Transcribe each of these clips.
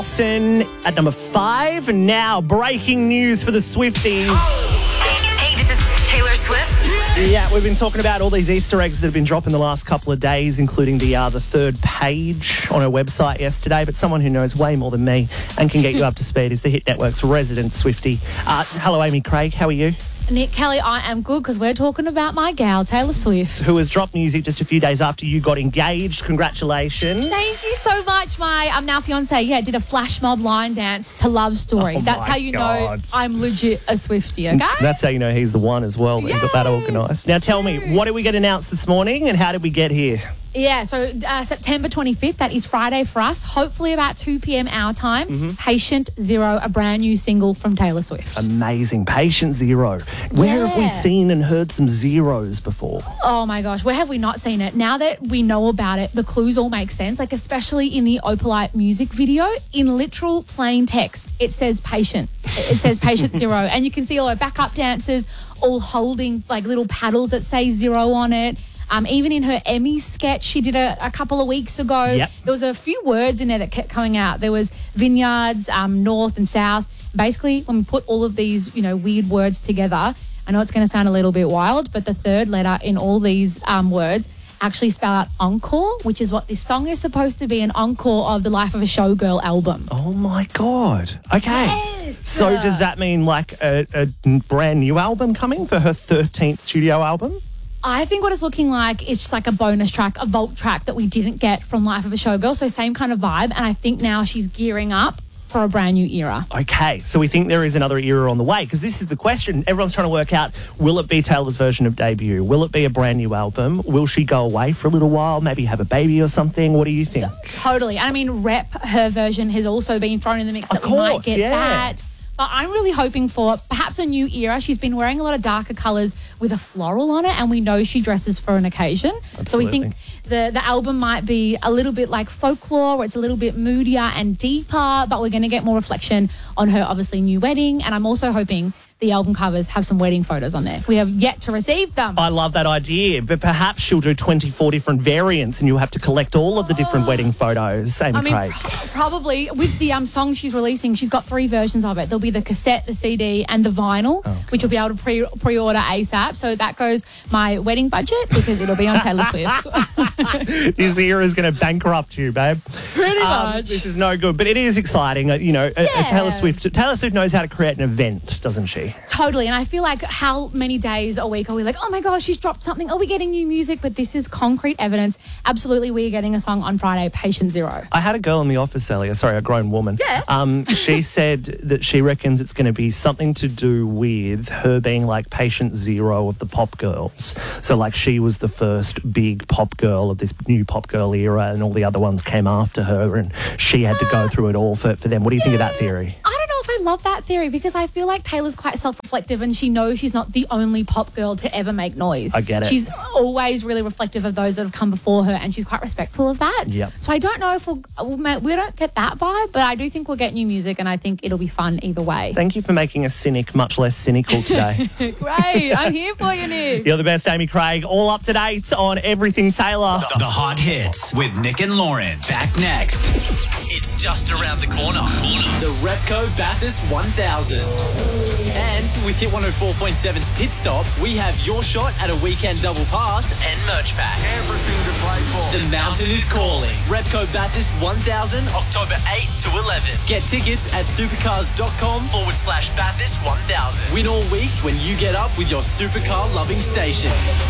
At number 5. And now, breaking news for the Swifties. Hey, this is Taylor Swift. Yeah, we've been talking about all these Easter eggs that have been dropping the last couple of days, including the third page on her website yesterday. But someone who knows way more than me and can get you up to speed is the Hit Network's resident Swiftie. Hello, Amy Craig. How are you? Nick Kelly, I am good because we're talking about my gal, Taylor Swift. Who has dropped music just a few days after you got engaged. Congratulations. Thank you so much. My now fiancé, did a flash mob line dance to Love Story. That's how you know I'm legit a Swiftie, okay? That's how you know he's the one as well. That you got that organised. Now tell me, what did we get announced this morning and how did we get here? Yeah, so September 25th, that is Friday for us, hopefully about 2 p.m. our time, Patient Zero, a brand new single from Taylor Swift. Amazing. Patient Zero. Where have we seen and heard some zeros before? Oh my gosh, where have we not seen it? Now that we know about it, the clues all make sense, like especially in the Opalite music video, in literal plain text, it says Patient. It says Patient Zero, and you can see all our backup dancers all holding like little paddles that say zero on it. Even in her Emmy sketch she did a couple of weeks ago, there was a few words in there that kept coming out. There was vineyards, north and south. Basically, when we put all of these, weird words together, I know it's going to sound a little bit wild, but the third letter in all these words actually spell out encore, which is what this song is supposed to be, an encore of the Life of a Showgirl album. Oh, my God. Okay. Yes. So does that mean like a brand new album coming for her 13th studio album? I think what it's looking like is just like a bonus track, a vault track that we didn't get from Life of a Showgirl. So same kind of vibe. And I think now she's gearing up for a brand new era. Okay, so we think there is another era on the way because this is the question. Everyone's trying to work out, will it be Taylor's version of Debut? Will it be a brand new album? Will she go away for a little while, maybe have a baby or something? What do you think? Totally. And I mean, Rep, her version has also been thrown in the mix that we might get that. But I'm really hoping for perhaps a new era. She's been wearing a lot of darker colours with a floral on it, and we know she dresses for an occasion. Absolutely. So we think the album might be a little bit like Folklore, where it's a little bit moodier and deeper, but we're going to get more reflection on her, obviously, new wedding. And I'm also hoping the album covers have some wedding photos on there. We have yet to receive them. I love that idea, but perhaps she'll do 24 different variants and you'll have to collect all of the different wedding photos. Craig. Probably with the song she's releasing, she's got 3 versions of it. There'll be the cassette, the CD and the vinyl, which will be able to pre-order ASAP. So that goes my wedding budget because it'll be on Taylor Swift. This era is going to bankrupt you, babe. Pretty much. This is no good, but it is exciting. Taylor Swift knows how to create an event, doesn't she? Totally. And I feel like how many days a week are we like, oh my gosh, she's dropped something. Are we getting new music? But this is concrete evidence. Absolutely, we are getting a song on Friday, Patient Zero. I had a girl in the office earlier, a grown woman. Yeah. She said that she reckons it's going to be something to do with her being like Patient Zero of the pop girls. So like she was the first big pop girl of this new pop girl era and all the other ones came after her and she had to go through it all for them. What do you think of that theory? I love that theory because I feel like Taylor's quite self-reflective and she knows she's not the only pop girl to ever make noise. I get it. She's always really reflective of those that have come before her and she's quite respectful of that. Yep. So I don't know if we don't get that vibe, but I do think we'll get new music and I think it'll be fun either way. Thank you for making a cynic much less cynical today. Great. I'm here for you, Nick. You're the best, Amy Craig. All up to date on everything Taylor. The Hot Hits with Nick and Lauren. Back next. It's just around the corner. The Repco Bathurst 1000. And with Hit 104.7's Pit Stop, we have your shot at a weekend double pass and merch pack. Everything to play for. The mountain is calling. Repco Bathurst 1000, October 8 to 11. Get tickets at supercars.com/Bathurst 1000. Win all week when you get up with your supercar loving station.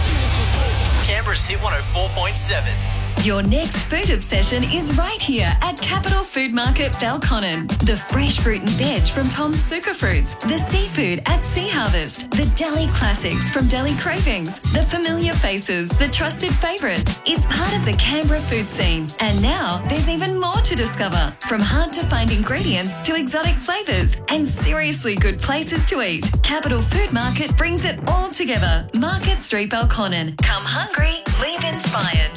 Canberra's Hit 104.7. Your next food obsession is right here at Capital Food Market Belconnen. The fresh fruit and veg from Tom's Superfruits, the seafood at Sea Harvest, the deli classics from Deli Cravings, the familiar faces, the trusted favourites. It's part of the Canberra food scene. And now there's even more to discover, from hard to find ingredients to exotic flavours and seriously good places to eat. Capital Food Market brings it all together. Market Street Belconnen. Come hungry, leave inspired.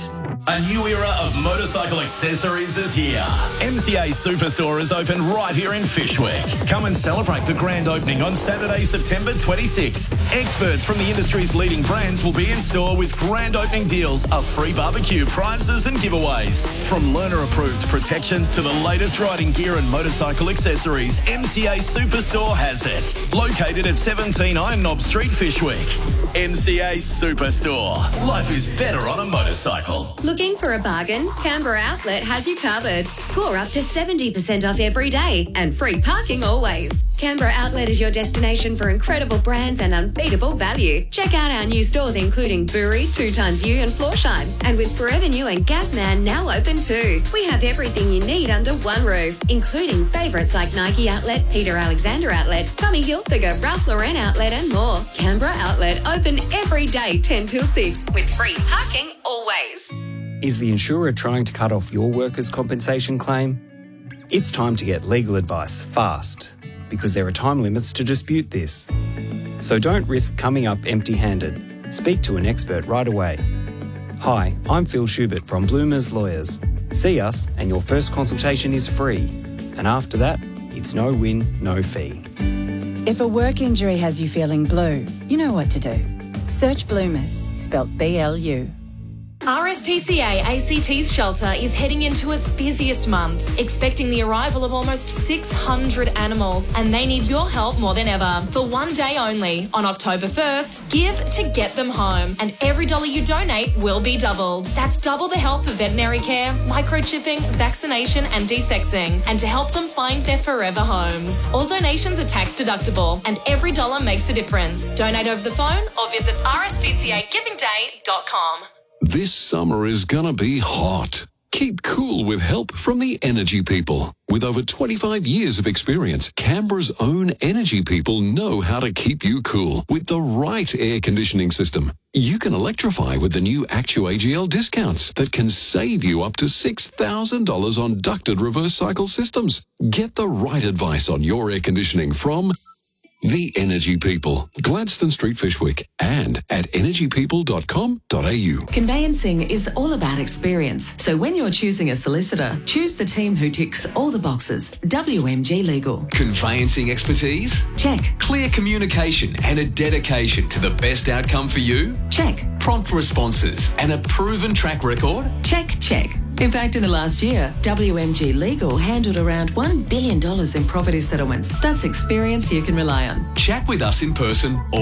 A new era of motorcycle accessories is here. MCA Superstore is open right here in Fyshwick. Come and celebrate the grand opening on Saturday, September 26th. Experts from the industry's leading brands will be in store with grand opening deals of free barbecue, prizes and giveaways. From learner-approved protection to the latest riding gear and motorcycle accessories, MCA Superstore has it. Located at 17 Iron Knob Street, Fyshwick. MCA Superstore. Life is better on a motorcycle. Looking for a bargain? Canberra Outlet has you covered. Score up to 70% off every day and free parking always. Canberra Outlet is your destination for incredible brands and unbeatable value. Check out our new stores including Buri, 2XU and Floorshine. And with Forever New and Gasman now open too. We have everything you need under one roof, including favourites like Nike Outlet, Peter Alexander Outlet, Tommy Hilfiger, Ralph Lauren Outlet and more. Canberra Outlet open every day 10 till 6 with free parking always. Is the insurer trying to cut off your workers' compensation claim? It's time to get legal advice fast, because there are time limits to dispute this. So don't risk coming up empty-handed. Speak to an expert right away. Hi, I'm Phil Schubert from Bloomers Lawyers. See us and your first consultation is free. And after that, it's no win, no fee. If a work injury has you feeling blue, you know what to do. Search Bloomers, spelt B-L-U. RSPCA ACT's shelter is heading into its busiest months, expecting the arrival of almost 600 animals, and they need your help more than ever. For one day only, on October 1st, give to get them home, and every dollar you donate will be doubled. That's double the help for veterinary care, microchipping, vaccination and desexing, and to help them find their forever homes. All donations are tax deductible, and every dollar makes a difference. Donate over the phone or visit rspcagivingday.com. This summer is gonna be hot. Keep cool with help from the Energy People. With over 25 years of experience, Canberra's own Energy People know how to keep you cool with the right air conditioning system. You can electrify with the new ActuAGL discounts that can save you up to $6,000 on ducted reverse cycle systems. Get the right advice on your air conditioning from the Energy People, Gladstone Street, Fyshwick, and at energypeople.com.au. Conveyancing is all about experience. So when you're choosing a solicitor, choose the team who ticks all the boxes. WMG Legal. Conveyancing expertise? Check. Clear communication and a dedication to the best outcome for you? Check. Prompt responses and a proven track record? Check, check. In fact, in the last year, WMG Legal handled around $1 billion in property settlements. That's experience you can rely on. Chat with us in person or